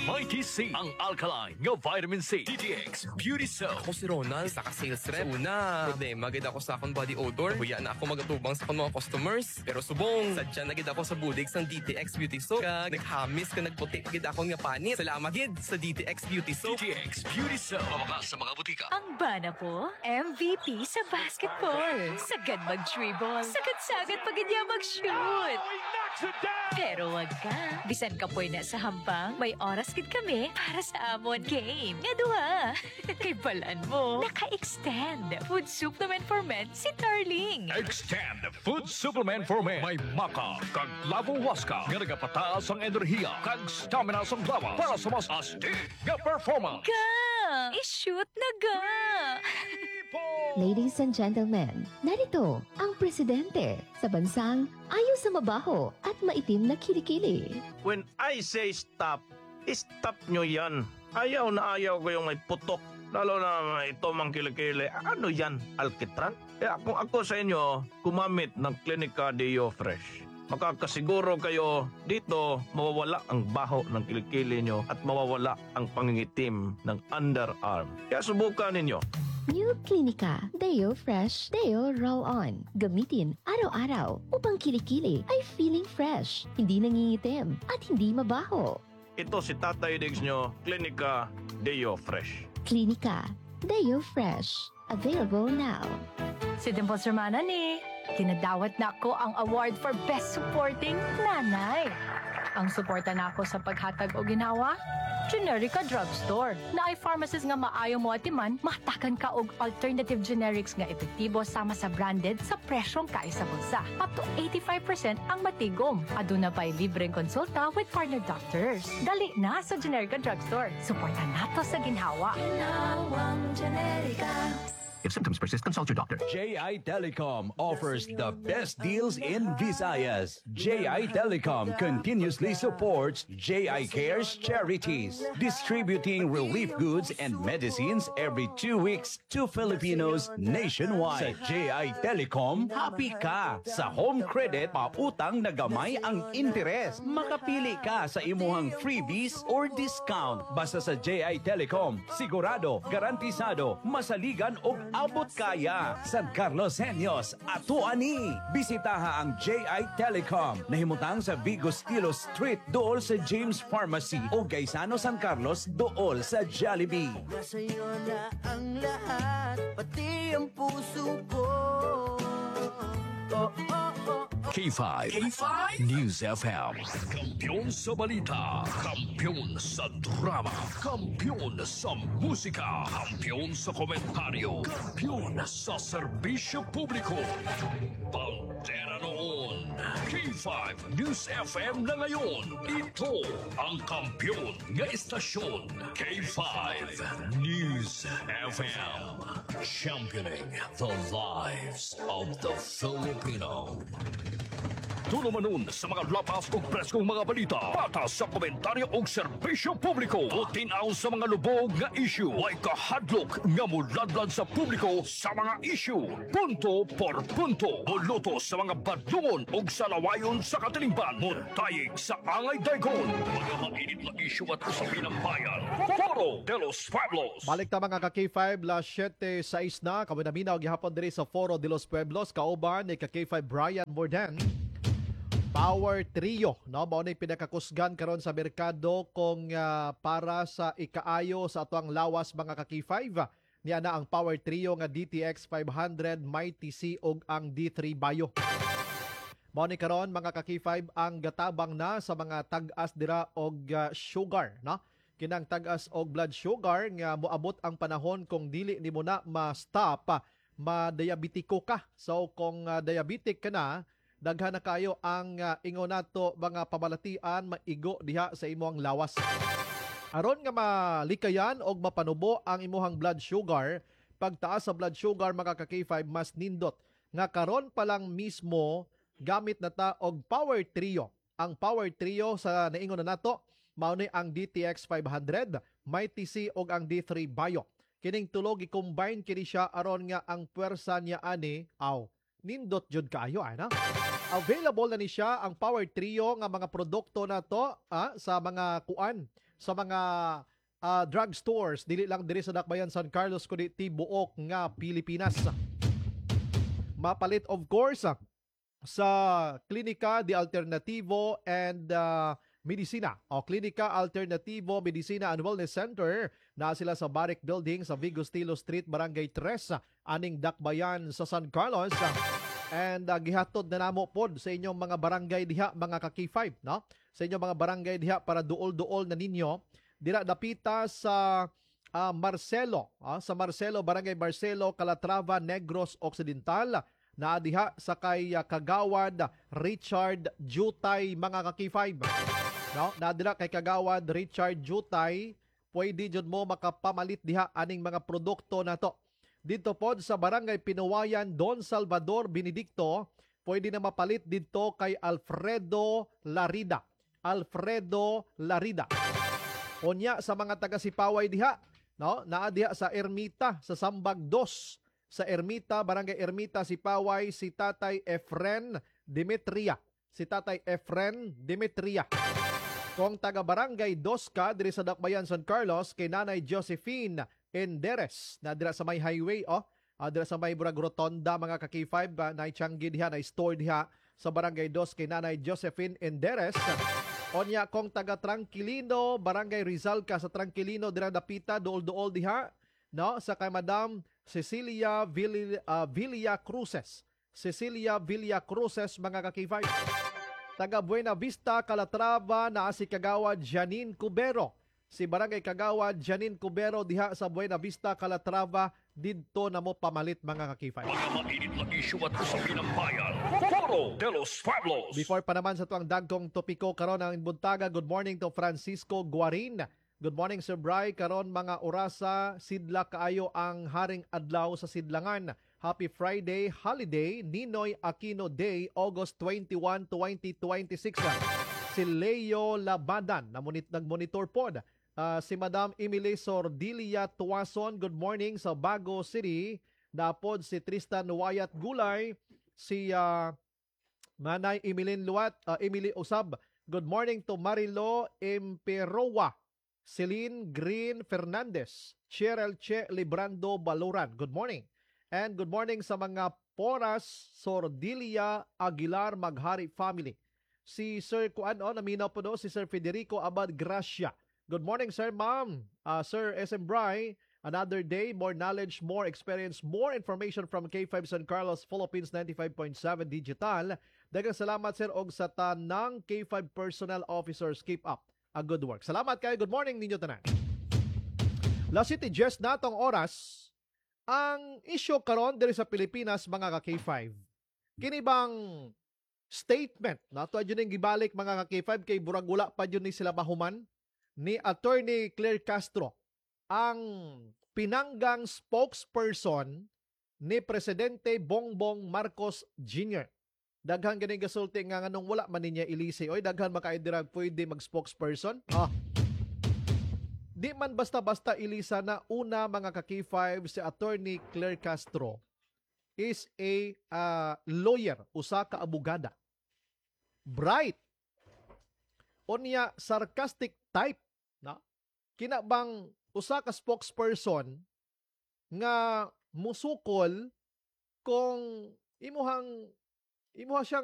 Mighty C, ang alkaline nga vitamin C. DTX Beauty Soap. Ako si Ronald, sa ka-sales rep. Una, problema, gid ako sa akong body odor. Huya na ako magatubang sa akong mga customers. Pero subong, sadya na gid ako sa bulig sang DTX Beauty Soap. Kag naghamis ka nagputi gid ako nga panit. Salamat gid sa DTX Beauty Soap. DTX Beauty Soap. Mawakas sa mga butika. Ang bana po, MVP sa basketball. Sagad mag-dribble. Sagad-sagad pag niya mag-shoot. Pero wag ka. Bisan ka po na sa hambang, may oras gid kami para sa amon game. Nga duha. Kay balaan mo, naka-extend. Food supplement for men si Darling. Extend Food Supplement for Men. May maka, kag lavo waska, nga nagapataas ang enerhiya, kag stamina sa lawa para sa mas astig nga performance. Ga! I-shoot na ga! Ladies and gentlemen, narito ang presidente sa bansang ayaw sa mabaho at maitim na kilikili. When I say stop, stop nyo yan. Ayaw na ayaw ko yung may putok. Lalo na ito mang kilikili. Ano yan? Alkitran? Kaya kung ako sa inyo, kumamit ng Clinica Deo Fresh. Makakasiguro kayo dito mawawala ang baho ng kilikili nyo at mawawala ang pangingitim ng underarm. Kaya subukan ninyo. New Clinica Deo Fresh Deo Roll-On. Gamitin araw-araw upang kilikili ay feeling fresh, hindi nangingitim at hindi mabaho. Ito si Tatay Diggs nyo, Clinica Deo Fresh. Clinica Deo Fresh. Available now. Si Dimple Sermana ni, tinadawat na ako ang award for Best Supporting Nanay. Ang suporta na ako sa paghatag o ginawa, Generica Drugstore. Na ay pharmacist nga maayo mo atiman, matakan ka og alternative generics nga epektibo sama sa branded sa presyong kaisa bulsa. Up to 85% ang matigom. Aduna pa'y libreng konsulta with partner doctors. Dali na sa Generica Drugstore. Suporta nato sa ginhawa. Ginhawang Generica. If symptoms persist, consult your doctor. JI Telecom offers the best deals in Visayas. JI Telecom continuously supports JI Cares charities, distributing relief goods and medicines every 2 weeks to Filipinos nationwide. Sa JI Telecom, happy ka. Sa home credit, pautang na gamay ang interes. Makapili ka sa imuhang freebies or discount. Basta sa JI Telecom, sigurado, garantisado, masaligan o abot kaya. San Carlos Senyos, ato ani. Bisitaha ang JI Telecom. Nahimutang sa Vigo Stilo Street dool sa James Pharmacy o Gaisano San Carlos dool sa Jollibee. Sa'yo na ang lahat, pati ang puso ko. K5 News FM. Kampiyon sa balita, kampiyon sa drama, kampiyon sa musika, kampiyon sa komentaryo, kampiyon sa serbisyo publiko. Bandera noon. K5 News FM na ngayon. Ito ang kampiyon nga istasyon. K5 News FM. Championing the lives of the Filipino. Tulumanon sa mga lapas o preskong mga balita, patas sa komentaryo o serbisyo publiko, o tinaw sa mga lubog nga issue, ay kahadlok nga muladlad sa publiko sa mga issue, punto por punto, muluto sa mga badlungon o salawayon sa katilingban, muntayig sa angay dagon, mga mainit na issue at usapin ng bayan. Foro de los Pueblos. Balik ta mga ka-K5, las 7:06 na, kami naminaw gihapon diri sa Foro de los Pueblos, kauban ni ka-K5 Brian Mordan. Power Trio, no? Mao na pinakakusgan karon sa merkado kung para sa ikaayo sa atuang lawas mga ka-K5. Niya na ang Power Trio nga DTX 500, Mighty C ug ang D3 Bayo. Mao ni karon mga ka-K5 ang gatabang na sa mga tag-as dira og sugar, no? Kinang tag-as og blood sugar nga moabot ang panahon kung dili nimo na ma-stop, ma-diabetiko ka. So kung diabetic ka na, daghan na kayo ang ingon nato mga pabalatian maigo diha sa imong lawas. Aron nga malikayan og mapanubo ang imuhang blood sugar, pagtaas sa blood sugar mga ka-K5 mas nindot nga karon pa lang mismo gamit na ta og Power Trio. Ang Power Trio sa naingon na nato mao ni ang DTX 500, Mighty C ug ang D3 Bayo. Kining tulo gi-combine kini siya aron nga ang puwersa niya ani nindot jud kayo ana. Available na ni siya ang Power Trio nga mga produkto na to sa mga kuan sa mga drugstores dili lang diri sa Dakbayan San Carlos kundi tibuok nga Pilipinas. Mapalit of course sa Klinika de Alternativo and Medicina o Klinika Alternativo Medicina and Wellness Center na sila sa Barrick Building sa Vigo Stilo Street, Barangay 3, aning Dakbayan sa San Carlos. And gihatod na namo pod sa inyong mga barangay diha, mga ka-K5, no? Sa inyong mga barangay diha para duol-duol na ninyo dira dapita sa Marcelo, sa Marcelo, Barangay Marcelo, Calatrava, Negros Occidental, na diha sa kay Kagawad Richard Jutay, mga ka-K5. No, na dira kay Kagawad Richard Jutay, pwede jud mo makapamalit diha aning mga produkto nato. Dito pod sa Barangay Pinuwayan, Don Salvador Benedicto, pwede na mapalit dito kay Alfredo Larida. Alfredo Larida. Unya sa mga taga Sipaway diha, no? Naa diha sa Ermita, sa Sambag 2, sa Ermita, Barangay Ermita, Sipaway, si Tatay Efren Demetria. Si Tatay Efren Demetria. Kung taga Barangay 2 ka diri sa Dakbayan San Carlos, kay Nanay Josephine Enderes, na dira sa may highway, dira sa may Burag Rotonda, mga ka-K5, na itiyanggi diha, na store diha sa Barangay 2 kay Nanay Josephine Enderes. Onya kung taga Tranquilino, Barangay Rizal ka sa Tranquilino, dira dapita, duol-duol diha, no? Sa kay Madam Cecilia Villa Cruces. Cecilia Villa Cruces, mga ka-K5. Taga Buena Vista, Calatrava, na si Kagawad Janine Cubero. Si Barangay Kagawad Janine Cubero diha sa Buena Vista, Calatrava, didto na mo pamalit, mga ka-K5. Mga mainit na isyu at usapin ng bayan. Foro de los Pueblos. Before pa naman sa tuwang dagkong topiko karon ang Buntaga, good morning to Francisco Guarin. Good morning, Sir Bry. Karon mga orasa, sidla kaayo ang haring adlaw sa sidlangan. Happy Friday holiday, Ninoy Aquino Day, August 21, 2026. Si Leo Labadan, nag-monitor pod. Si Madam Emily Sordilia Tuason, good morning sa Bago City. Napod si Tristan Wayat Gulay, si Manay Emilyn Luat, Emily Usab. Good morning to Marilo Emperoa, Celine Green Fernandez, Cheryl Che Librando Baloran. Good morning. And good morning sa mga Poras Sordilia Aguilar Maghari family. Si Sir naminaw po si Sir Federico Abad Gracia. Good morning, Sir, Ma'am. Sir SM Bry, another day, more knowledge, more experience, more information from K5 San Carlos, Philippines 95.7 Digital. Daghang salamat, Sir, og sa tanang K5 personnel officers. Keep up a good work. Salamat kayo. Good morning ninyo tanan. La City Jess natong oras, ang issue karon diri sa Pilipinas, mga ka-K5. Kini bang statement nato adyon ning gibalik, mga ka-K5, kay burag wala pa jud ni sila mahuman ni Attorney Claire Castro, ang pinanggang spokesperson ni Presidente Bongbong Marcos Jr. Daghan ganing gasulti nga nganong wala man niya ilisi. Oy, daghan makaidirag pwede mag-spokesperson. Di man basta-basta ilisa na. Una, mga ka-K5, si Attorney Claire Castro is a lawyer, usa ka abogada. Bright. Onya, sarcastic type. Na? Kinabang usa ka spokesperson nga musukol kung imuha siyang